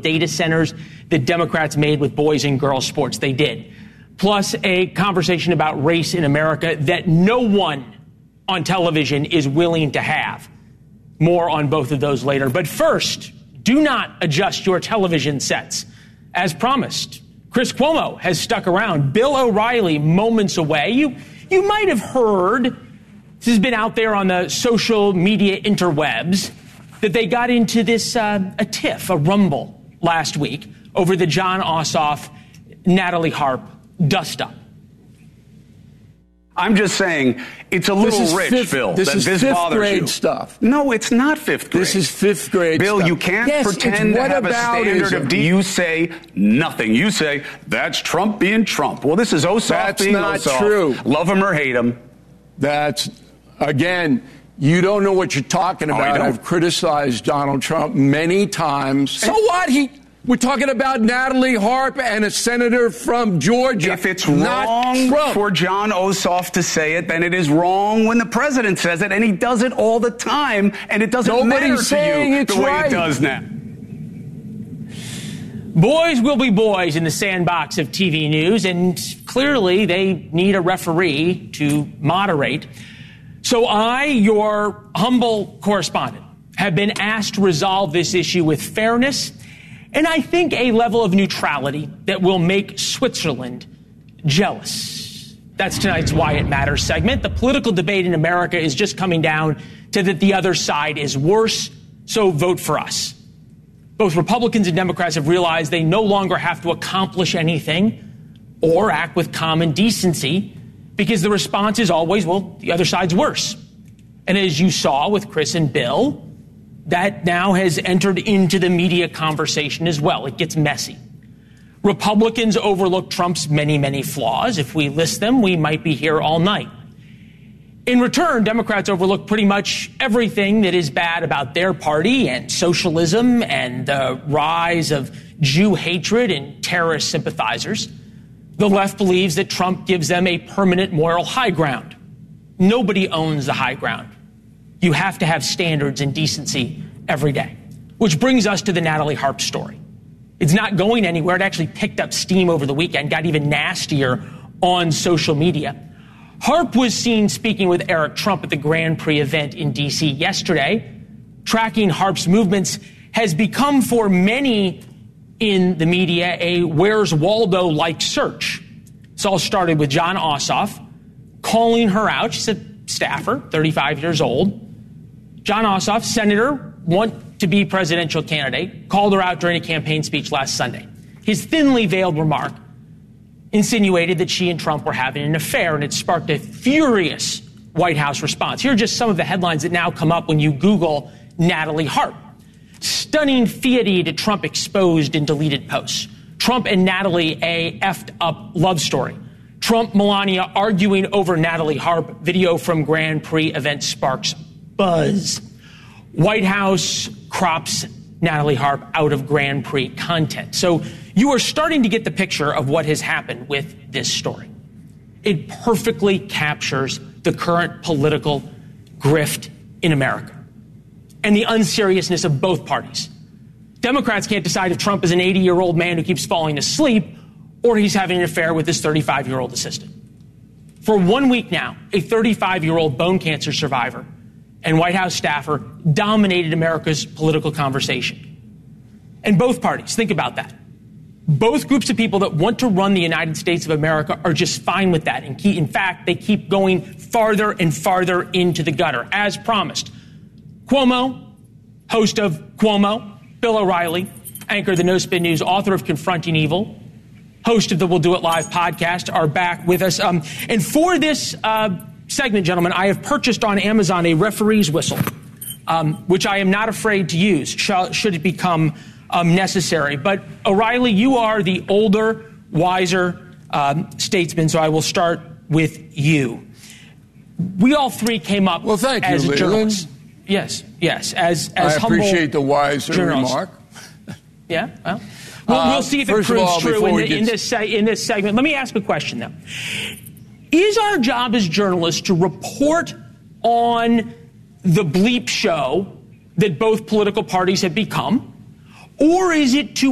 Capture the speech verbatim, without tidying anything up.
data centers that Democrats made with boys and girls sports. They did. Plus a conversation about race in America that no one on television is willing to have. More on both of those later. But first, do not adjust your television sets. As promised, Chris Cuomo has stuck around. Bill O'Reilly moments away. You, you might have heard, this has been out there on the social media interwebs, that they got into this, uh, a tiff, a rumble last week over the Jon Ossoff, Natalie Harp dust-up. I'm just saying it's a little rich, fifth, Bill. This that is this fifth bothers grade you. stuff. No, it's not fifth grade. This is fifth grade Bill, stuff. you can't yes, pretend to what have a standard of... You say nothing. You say, that's Trump being Trump. Well, this is Ossoff That's being not Ossoff. true. Love him or hate him. That's, again, you don't know what you're talking Oh, about. I I've criticized Donald Trump many times. So what? He... We're talking about Natalie Harp and a senator from Georgia. If it's not wrong Trump. for Jon Ossoff to say it, then it is wrong when the president says it, and he does it all the time, and it doesn't Nobody's matter to saying you it's the way right. it does now. Boys will be boys in the sandbox of T V news, and clearly they need a referee to moderate. So I, your humble correspondent, have been asked to resolve this issue with fairness and I think a level of neutrality that will make Switzerland jealous. That's tonight's Why It Matters segment. The political debate in America is just coming down to that the other side is worse, so vote for us. Both Republicans and Democrats have realized they no longer have to accomplish anything or act with common decency because the response is always, well, the other side's worse. And as you saw with Chris and Bill, that now has entered into the media conversation as well. It gets messy. Republicans overlook Trump's many, many flaws. If we list them, we might be here all night. In return, Democrats overlook pretty much everything that is bad about their party and socialism and the rise of Jew hatred and terrorist sympathizers. The left believes that Trump gives them a permanent moral high ground. Nobody owns the high ground. You have to have standards and decency every day. Which brings us to the Natalie Harp story. It's not going anywhere. It actually picked up steam over the weekend, got even nastier on social media. Harp was seen speaking with Eric Trump at the Grand Prix event in D C yesterday. Tracking Harp's movements has become for many in the media a Where's Waldo-like search. It's all started with Jon Ossoff calling her out. She's a staffer, thirty-five years old. Jon Ossoff, senator, want to be presidential candidate, called her out during a campaign speech last Sunday. His thinly veiled remark insinuated that she and Trump were having an affair, and it sparked a furious White House response. Here are just some of the headlines that now come up when you Google Natalie Harp. Stunning fealty to Trump exposed in deleted posts. Trump and Natalie, a effed up love story. Trump, Melania arguing over Natalie Harp. Video from Grand Prix event sparks buzz. White House crops Natalie Harp out of Grand Prix content. So you are starting to get the picture of what has happened with this story. It perfectly captures the current political grift in America and the unseriousness of both parties. Democrats can't decide if Trump is an eighty-year-old man who keeps falling asleep or he's having an affair with his thirty-five-year-old assistant. For one week now, a thirty-five-year-old bone cancer survivor and White House staffer dominated America's political conversation. And both parties, think about that. Both groups of people that want to run the United States of America are just fine with that. And keep, in fact, they keep going farther and farther into the gutter, as promised. Cuomo, host of Cuomo, Bill O'Reilly, anchor of the No Spin News, author of Confronting Evil, host of the We'll Do It Live podcast, are back with us. Um, and for this uh, segment, gentlemen, I have purchased on Amazon a referee's whistle, um, which I am not afraid to use shall, should it become um, necessary. But O'Reilly, you are the older, wiser um, statesman, so I will start with you. We all three came up well, thank as you, Leland. journalists. Yes, yes, as as I humble appreciate the wiser journalists. remark. Yeah, well, we'll, Uh, we'll see if it first of proves all, true before in, we the, get in, this se- in this segment. Let me ask a question, though. Is our job as journalists to report on the bleep show that both political parties have become, or is it to